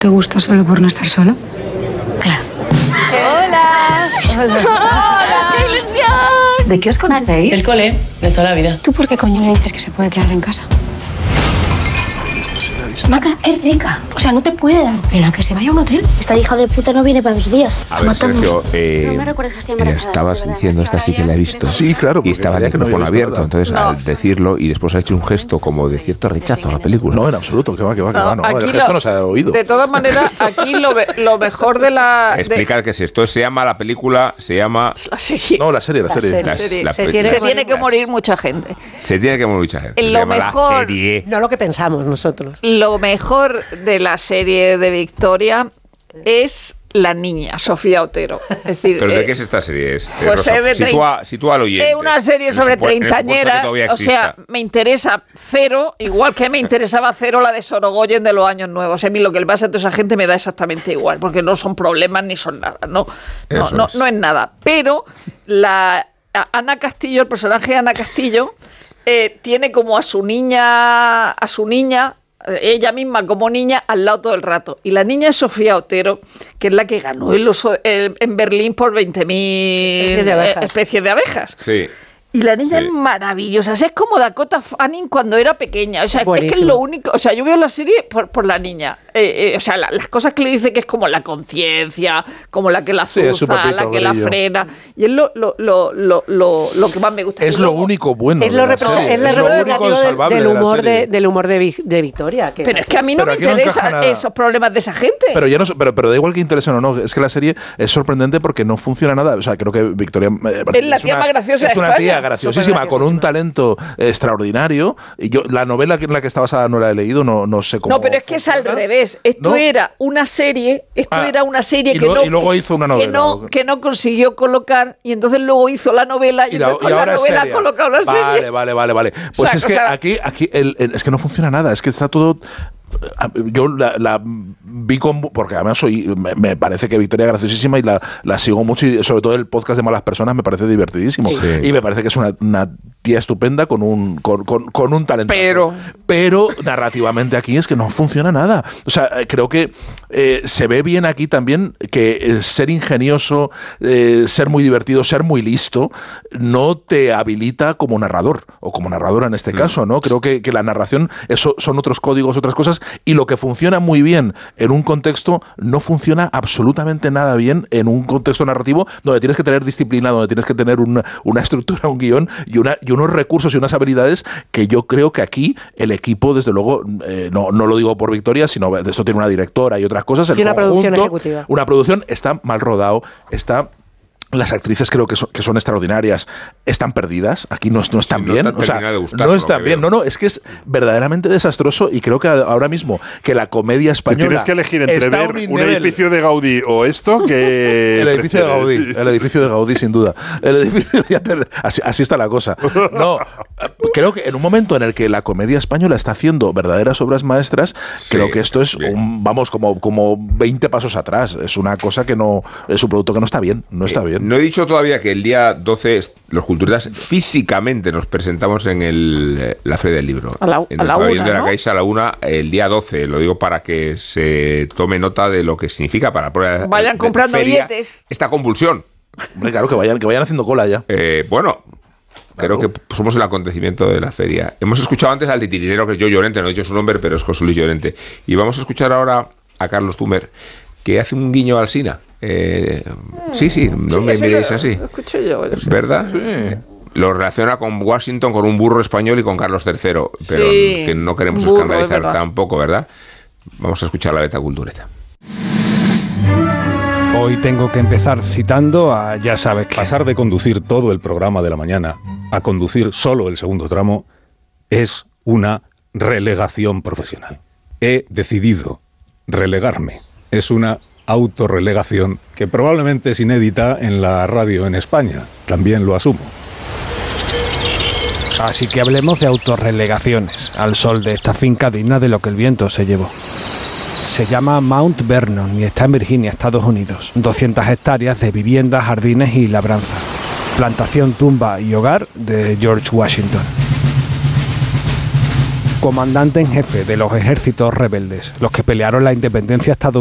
¿Te gusta solo por no estar solo? Claro. ¡Hola! ¡Hola! ¡Qué ilusión! ¿De qué os conocéis? El cole, de toda la vida. ¿Tú por qué coño le dices que se puede quedar en casa? Maca, es rica. O sea, no te puede dar pena que se vaya a un hotel. Esta hija de puta no viene para 2 días. A ver, Sergio, No me recuerdes que estoy embarazada, estabas de verdad, diciendo, es que esta sí que la he visto. Sí, claro. Y estaba el porque creía que micrófono no había abierto, visto nada. entonces al decirlo y después ha hecho un gesto como de cierto rechazo a la película. No, en absoluto, que va, no. Aquí El gesto no se ha oído. De todas maneras, aquí lo mejor de la... Explica qué es esto. Se llama la película, se llama... La serie. No, la serie. Se tiene que morir mucha gente. Se tiene que morir mucha gente. Lo mejor... La serie. No lo que pensamos nosotros. Lo mejor de la serie de Victoria es la niña, Sofía Otero. Es decir, ¿Pero de qué es esta serie? Pues Rosa, es de sitúa al oyente. Es una serie sobre treintañera, o sea, me interesa cero, igual que me interesaba cero la de Sorogoyen de los años nuevos. A mí lo que le pasa a toda esa gente me da exactamente igual, porque no son problemas ni son nada, no es nada. Pero Ana Castillo, el personaje de Ana Castillo, tiene como a su niña, ella misma como niña al lado todo el rato. Y la niña es Sofía Otero, que es la que ganó en Berlín por 20.000 especies de abejas. Sí. Y la niña es maravillosa. O sea, es como Dakota Fanning cuando era pequeña. O sea, es que es lo único. O sea, yo veo la serie por la niña. O sea, las cosas que le dice que es como la conciencia, como la que la azuza, la que la frena. Y es lo que más me gusta. Es lo único bueno. Es lo único salvable del humor de Victoria. Pero es que a mí no me interesan esos problemas de esa gente. Pero da igual que interesen o no. Es que la serie es sorprendente porque no funciona nada. O sea, creo que Victoria es la tía más graciosa de España. Es una tía graciosísima, con un talento extraordinario. Y yo la novela en la que está basada no la he leído, no sé cómo. No, pero es que es al revés. Esto era una serie, que luego hizo una novela. Que no consiguió colocar, y entonces luego hizo la novela y entonces con la novela ha colocado la serie. Vale. Pues es que aquí es que no funciona nada, es que está todo. Yo la vi porque además me parece que Victoria es graciosísima y la sigo mucho, y sobre todo el podcast de Malas Personas me parece divertidísimo. Sí. Y me parece que es una tía estupenda con un talento. Pero narrativamente aquí es que no funciona nada. O sea, creo que se ve bien aquí también que ser ingenioso, ser muy divertido, ser muy listo, no te habilita como narrador, o como narradora en este caso, ¿no? Creo que la narración son otros códigos, otras cosas. Y lo que funciona muy bien en un contexto no funciona absolutamente nada bien en un contexto narrativo donde tienes que tener disciplina, donde tienes que tener una estructura, un guión y unos recursos y unas habilidades que yo creo que aquí el equipo, desde luego, no lo digo por Victoria, sino esto tiene una directora y otras cosas. Y una producción ejecutiva. Una producción está mal rodado, las actrices creo que son extraordinarias, están perdidas, aquí no están bien, o sea, no están bien, es que es verdaderamente desastroso, y creo que ahora mismo que la comedia española... Si tienes que elegir entre ver un edificio de Gaudí o esto, que... El edificio de Gaudí, sin duda. Así está la cosa. No, creo que en un momento en el que la comedia española está haciendo verdaderas obras maestras, creo que esto es como 20 pasos atrás, es una cosa que no, es un producto que no está bien, No he dicho todavía que el día 12 los culturistas físicamente nos presentamos en la Feria del Libro. En el pabellón de la Caixa a la 1 el día 12. Lo digo para que se tome nota de lo que significa para la prueba. Vayan comprando billetes. Esta convulsión. Hombre, claro, que vayan haciendo cola ya. Creo que somos el acontecimiento de la feria. Hemos escuchado antes al titiritero, que es Joe Llorente, no he dicho su nombre, pero es José Luis Llorente. Y vamos a escuchar ahora a Carlos Tumer, que hace un guiño al SINA. No me miréis así. Lo escuché yo. ¿Verdad? Sí. Lo relaciona con Washington, con un burro español y con Carlos III, pero que no queremos escandalizar tampoco, ¿verdad? Vamos a escuchar la Beta Cultureta. Hoy tengo que empezar citando a ya sabes que... Pasar de conducir todo el programa de la mañana a conducir solo el segundo tramo es una relegación profesional. He decidido relegarme. Es una autorrelegación que probablemente es inédita en la radio en España. También lo asumo. Así que hablemos de autorrelegaciones al sol de esta finca digna de lo que el viento se llevó. Se llama Mount Vernon y está en Virginia, Estados Unidos. 200 hectáreas de viviendas, jardines y labranza. Plantación, tumba y hogar de George Washington. comandante en jefe de los ejércitos rebeldes, los que pelearon la independencia estadounidense